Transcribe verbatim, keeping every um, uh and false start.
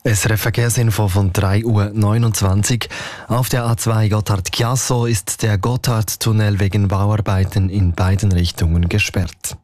S R F Verkehrsinfo von drei Uhr neunundzwanzig. Auf der A zwei Gotthard-Chiasso ist der Gotthardtunnel wegen Bauarbeiten in beiden Richtungen gesperrt.